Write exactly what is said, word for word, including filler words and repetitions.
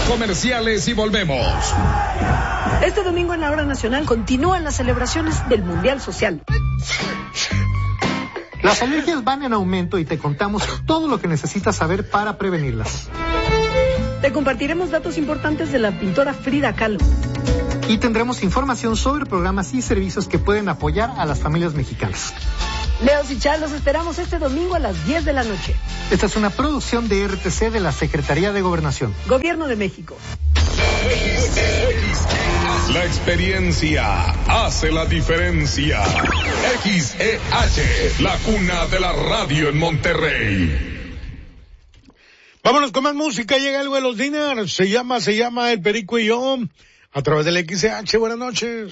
comerciales y volvemos. Este domingo en la hora nacional continúan las celebraciones del Mundial Social. Las alergias van en aumento y te contamos todo lo que necesitas saber para prevenirlas. Te compartiremos datos importantes de la pintora Frida Kahlo. Y tendremos información sobre programas y servicios que pueden apoyar a las familias mexicanas. Leos y Char, los esperamos este domingo a las diez de la noche. Esta es una producción de R T C de la Secretaría de Gobernación. Gobierno de México. La experiencia hace la diferencia. X E H, la cuna de la radio en Monterrey. Vámonos con más música, llega algo de los Diners, se llama, se llama El Perico y yo, a través del X E H, buenas noches.